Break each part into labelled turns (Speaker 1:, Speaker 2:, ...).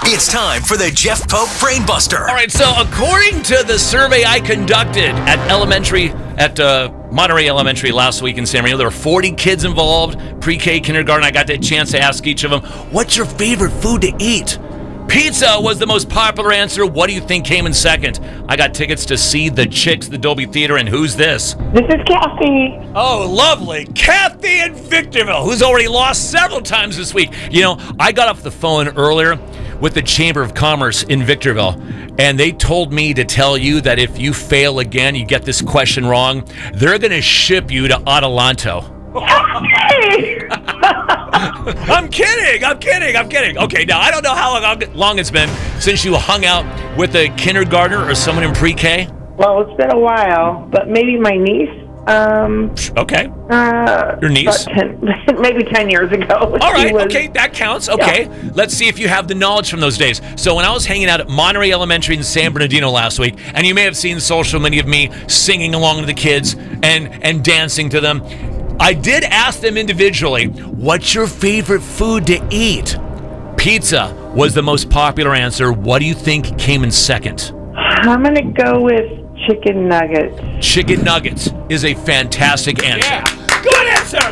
Speaker 1: It's time for the Jeff Pope Brainbuster.
Speaker 2: All right, so according to the survey I conducted at Monterey Elementary last week in San Marino, there were 40 kids involved, pre-K, kindergarten. I got the chance to ask each of them, what's your favorite food to eat? Pizza was the most popular answer. What do you think came in second? I got tickets to see The Chicks, the Dolby Theater, and who's this?
Speaker 3: This is Kathy.
Speaker 2: Oh, lovely. Kathy in Victorville, who's already lost several times this week. You know, I got off the phone earlier with the Chamber of Commerce in Victorville, and they told me to tell you that if you fail again, you get this question wrong, they're going to ship you to Adelanto.
Speaker 3: Hey!
Speaker 2: I'm kidding. Okay, now I don't know how long it's been since you hung out with a kindergartner or someone in pre-K.
Speaker 3: Well, it's been a while, but maybe my niece.
Speaker 2: Okay. Your niece?
Speaker 3: Maybe 10 years ago.
Speaker 2: All right, okay, that counts. Okay, yeah. Let's see if you have the knowledge from those days. So when I was hanging out at Monterey Elementary in San Bernardino last week, and you may have seen social media of me singing along to the kids and dancing to them, I did ask them individually, what's your favorite food to eat? Pizza was the most popular answer. What do you think came in second?
Speaker 3: I'm going to go with chicken nuggets.
Speaker 2: Chicken nuggets is a fantastic answer. Yeah. Good answer.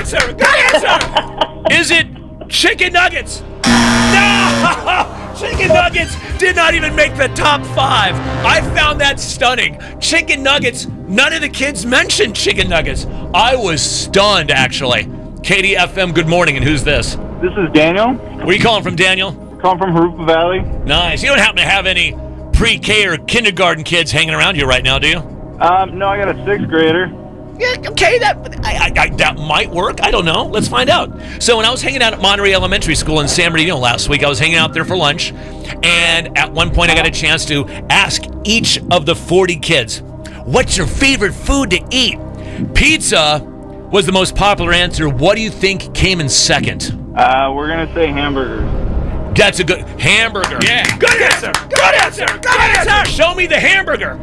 Speaker 2: Is it chicken nuggets? No! Chicken nuggets did not even make the top 5. I found that stunning. Chicken nuggets, none of the kids mentioned chicken nuggets. I was stunned, actually. KDFM, good morning, and who's this?
Speaker 4: This is Daniel.
Speaker 2: Where are you calling from, Daniel?
Speaker 4: Calling from Harupa Valley.
Speaker 2: Nice. You don't happen to have any pre-K or kindergarten kids hanging around you right now, do you?
Speaker 4: No, I got a 6th grader.
Speaker 2: Yeah, okay, that might work. I don't know. Let's find out. So when I was hanging out at Monterey Elementary School in San Bernardino last week, I was hanging out there for lunch, and at one point I got a chance to ask each of the 40 kids, what's your favorite food to eat? Pizza was the most popular answer. What do you think came in second?
Speaker 4: We're going to say hamburgers.
Speaker 2: That's a good hamburger. Yeah. Good answer. Show me the hamburger.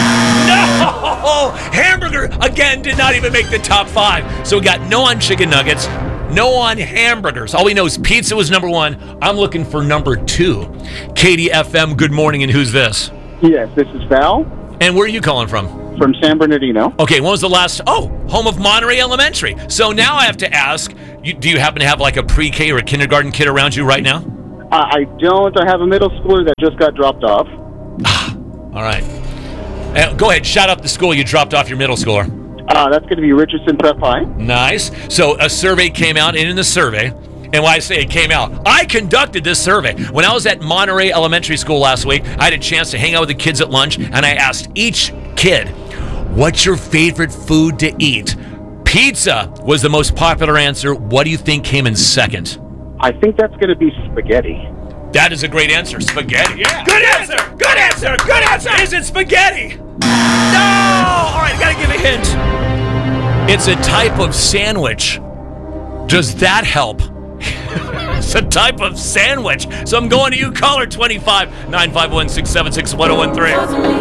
Speaker 2: No! Hamburger, again, did not even make the top 5. So we got no on chicken nuggets, no on hamburgers. All we know is pizza was number 1. I'm looking for number 2. KDFM, good morning, and who's this?
Speaker 4: Yes, this is Val.
Speaker 2: And where are you calling from?
Speaker 4: From San Bernardino.
Speaker 2: Okay, when was the last? Oh, home of Monterey Elementary. So now I have to ask, do you happen to have like a pre-K or a kindergarten kid around you right now?
Speaker 4: I don't. I have a middle schooler that just got dropped off.
Speaker 2: All right. Go ahead, shout out the school you dropped off your middle schooler.
Speaker 4: That's going to be Richardson Prep High.
Speaker 2: Nice. So a survey came out, and in the survey, and when I say it came out, I conducted this survey. When I was at Monterey Elementary School last week, I had a chance to hang out with the kids at lunch, and I asked each kid, what's your favorite food to eat? Pizza was the most popular answer. What do you think came in second?
Speaker 4: I think that's going to be spaghetti.
Speaker 2: That is a great answer. Spaghetti. Yeah. Good answer. Is it spaghetti? No! All right, I got to give a hint. It's a type of sandwich. Does that help? It's a type of sandwich. So I'm going to you, caller 25 951 676 1013.